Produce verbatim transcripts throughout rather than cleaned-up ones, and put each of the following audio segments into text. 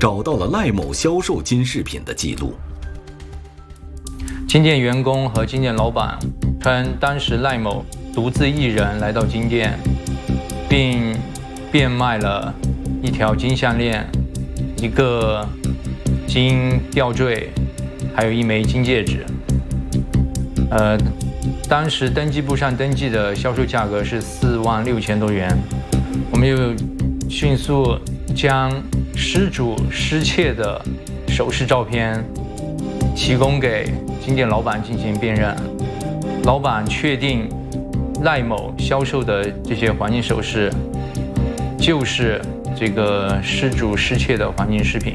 找到了赖某销售金饰品的记录。 金店员工和金店老板称，当时赖某独自一人来到金店，并变卖了一条金项链、一个金吊坠，还有一枚金戒指。呃，当时登记簿上登记的销售价格是四万六千多元。我们又迅速将失主失窃的首饰照片提供给金店老板进行辨认。老板确定赖某销售的这些黄金首饰就是这个失主失窃的黄金饰品。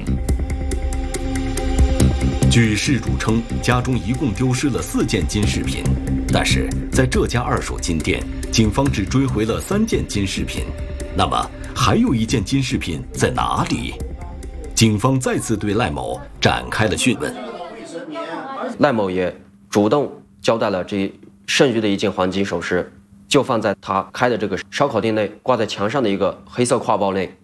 据事主称，家中一共丢失了四件金饰品，但是在这家二手金店，警方只追回了三件金饰品。那么还有一件金饰品在哪里？警方再次对赖某展开了讯问。 赖某也主动交代了这剩余的一件黄金首饰，就放在他开的这个烧烤店内挂在墙上的一个黑色挎包内。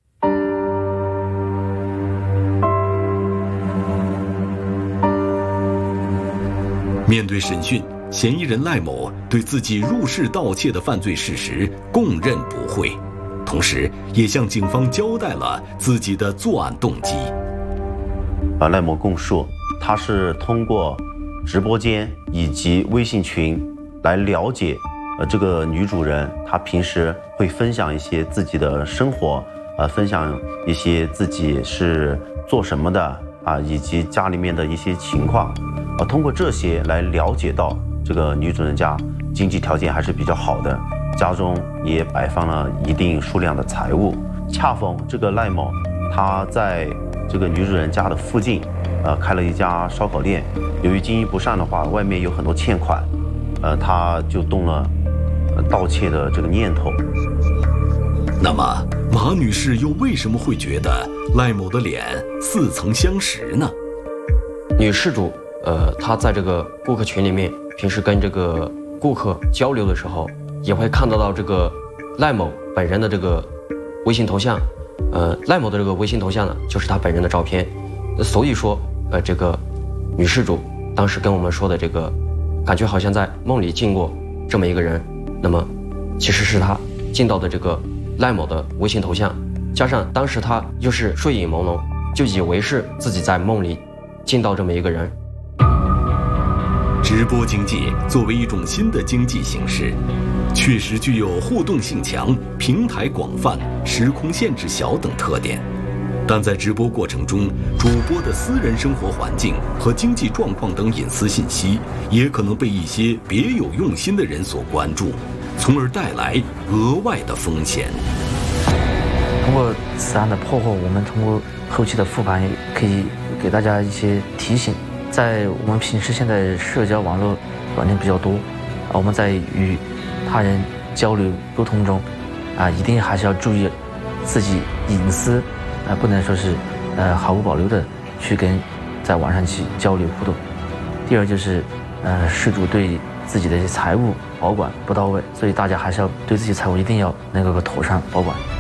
面对审讯，嫌疑人赖某对自己入室盗窃的犯罪事实供认不讳，同时也向警方交代了自己的作案动机。 啊，赖某供述，他是通过直播间以及微信群来了解，呃，这个女主人她平时会分享一些自己的生活，呃，分享一些自己是做什么的啊，以及家里面的一些情况。啊，通过这些来了解到这个女主人家经济条件还是比较好的，家中也摆放了一定数量的财物。恰逢这个赖某他在这个女主人家的附近，呃，开了一家烧烤店，由于经营不善的话，外面有很多欠款，呃，他就动了呃盗窃的这个念头。 那么马女士又为什么会觉得赖某的脸似曾相识呢？ 女事主呃，她在这个顾客群里面，平时跟这个顾客交流的时候，也会看得到这个赖某本人的这个微信头像。呃，赖某的这个微信头像呢，就是他本人的照片。所以说，呃，这个女事主当时跟我们说的这个，感觉好像在梦里见过这么一个人。那么，其实是他见到的这个赖某的微信头像，加上当时他又是睡眼朦胧，就以为是自己在梦里见到这么一个人。 直播经济作为一种新的经济形式，确实具有互动性强、平台广泛、时空限制小等特点。但在直播过程中，主播的私人生活环境和经济状况等隐私信息，也可能被一些别有用心的人所关注，从而带来额外的风险。 通过此案的破获，我们通过后期的复盘，也可以给大家一些提醒。在我们平时现在社交网络软件比较多，啊，我们在与他人交流沟通中，啊，一定还是要注意自己隐私，啊，不能说是呃毫无保留的去跟在网上去交流互动。第二就是，呃，事主对自己的财务保管不到位，所以大家还是要对自己财务一定要能够妥善保管。